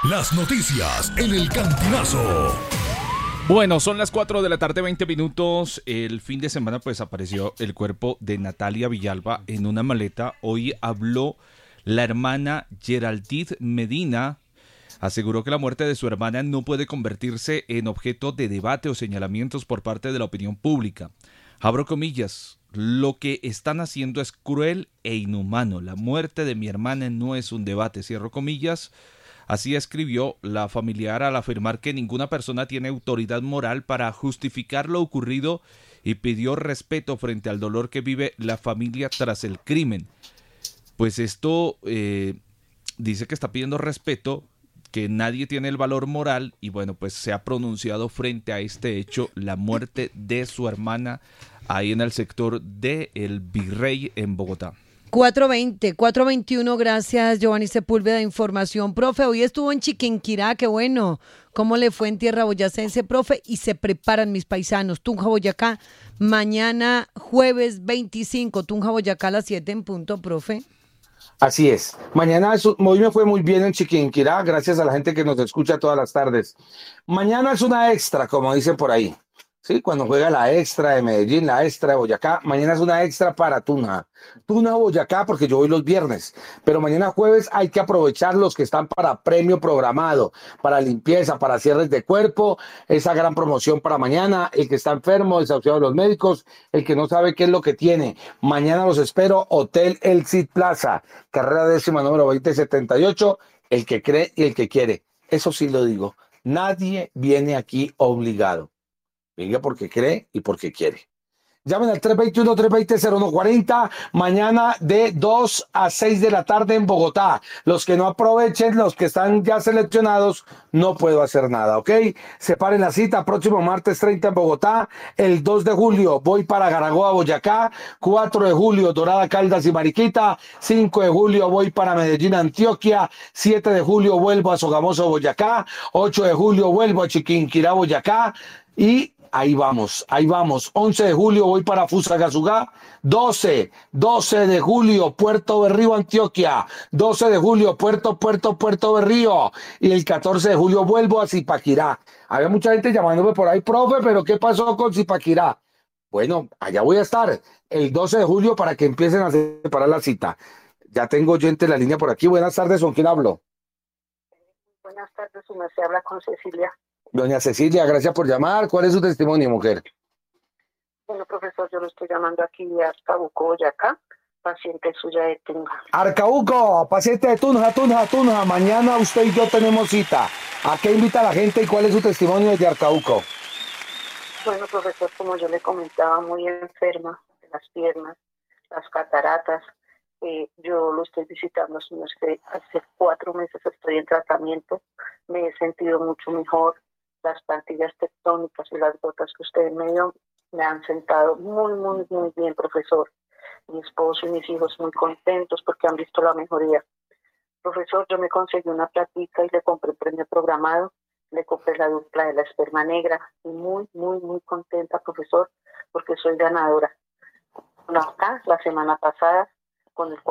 Las noticias en el Cantinazo. Bueno, son las 4 de la tarde, 20 minutos. El fin de semana pues apareció el cuerpo de Natalia Villalba en una maleta. Hoy habló la hermana Geraldine Medina. Aseguró que la muerte de su hermana no puede convertirse en objeto de debate o señalamientos por parte de la opinión pública. Abro comillas, lo que están haciendo es cruel e inhumano. La muerte de mi hermana no es un debate, cierro comillas. Así escribió la familiar al afirmar que ninguna persona tiene autoridad moral para justificar lo ocurrido y pidió respeto frente al dolor que vive la familia tras el crimen. Pues esto dice que está pidiendo respeto, que nadie tiene el valor moral y bueno, pues se ha pronunciado frente a este hecho, la muerte de su hermana ahí en el sector de El Virrey en Bogotá. 4:21, gracias Giovanni Sepúlveda, información. Profe, hoy estuvo en Chiquinquirá, qué bueno. ¿Cómo le fue en tierra boyacense, profe? Y se preparan mis paisanos, Tunja, Boyacá, mañana jueves 25, Tunja, Boyacá a las 7 en punto, profe. Así es. Mañana hoy me fue muy bien en Chiquinquirá, gracias a la gente que nos escucha todas las tardes. Mañana es una extra, como dicen por ahí. Sí, cuando juega la extra de Medellín, la extra de Boyacá, mañana es una extra para Tunja. Tunja, Boyacá, porque yo voy los viernes, pero mañana jueves hay que aprovechar los que están para premio programado, para limpieza, para cierres de cuerpo, esa gran promoción para mañana, el que está enfermo, desahuciado de los médicos, el que no sabe qué es lo que tiene. Mañana los espero, Hotel El Cid Plaza, carrera décima número 2078, el que cree y el que quiere. Eso sí lo digo, nadie viene aquí obligado. Venga porque cree y porque quiere. Llamen al 321-320-0140, mañana de 2 a 6 de la tarde en Bogotá. Los que no aprovechen, los que están ya seleccionados, no puedo hacer nada, ¿ok? Separen la cita, próximo martes 30 en Bogotá. El 2 de julio voy para Garagoa, Boyacá. 4 de julio, Dorada, Caldas y Mariquita. 5 de julio voy para Medellín, Antioquia. 7 de julio vuelvo a Sogamoso, Boyacá. 8 de julio vuelvo a Chiquinquirá, Boyacá. Y ahí vamos. 11 de julio voy para Fusagasugá. 12 de julio, Puerto Berrío, Antioquia. 12 de julio, Puerto Berrío. Y el 14 de julio vuelvo a Zipaquirá. Había mucha gente llamándome por ahí, profe, pero ¿qué pasó con Zipaquirá? Bueno, allá voy a estar el 12 de julio para que empiecen a separar la cita. Ya tengo gente en la línea por aquí. Buenas tardes, ¿con quién hablo? Buenas tardes, su merced habla con Cecilia. Doña Cecilia, gracias por llamar. ¿Cuál es su testimonio, mujer? Bueno, profesor, yo lo estoy llamando aquí de Arcabuco, Boyacá, paciente suya de Tunja. Arcabuco, paciente de Tunja. Mañana usted y yo tenemos cita. ¿A qué invita a la gente y cuál es su testimonio desde Arcabuco? Bueno, profesor, como yo le comentaba, muy enferma de las piernas, las cataratas. Yo lo estoy visitando, su merced, hace 4 meses estoy en tratamiento. Me he sentido mucho mejor. Las plantillas tectónicas y las gotas que usted me dio me han sentado muy bien, profesor. Mi esposo y mis hijos muy contentos porque han visto la mejoría. Profesor, yo me conseguí una platica y le compré el premio programado. Le compré la dupla de la esperma negra y muy contenta, profesor, porque soy ganadora. Acá, la semana pasada, con el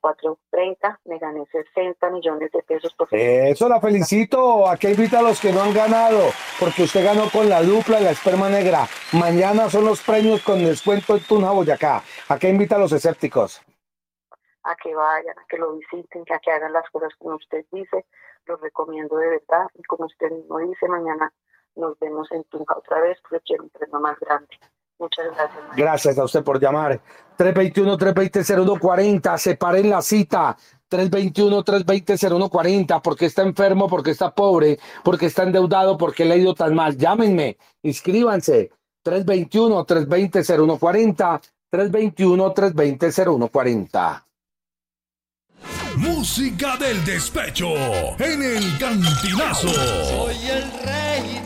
4430 me gané 60 millones de pesos. Eso, la felicito. Aquí invita a los que no han ganado, porque usted ganó con la dupla y la esperma negra. Mañana son los premios con descuento en Tunja, Boyacá. ¿A qué invita a los escépticos? A que vayan, a que lo visiten, a que hagan las cosas como usted dice. Los recomiendo de verdad. Y como usted mismo dice, mañana nos vemos en Tunja otra vez, porque quiero un premio más grande. Muchas gracias. Gracias a usted por llamar. 321-320-0140. Separen la cita. 321-320-0140. Porque está enfermo, porque está pobre, porque está endeudado, porque le ha ido tan mal. Llámenme. Inscríbanse. 321-320-0140. 321-320-0140. Música del despecho en el Cantinazo. Soy el rey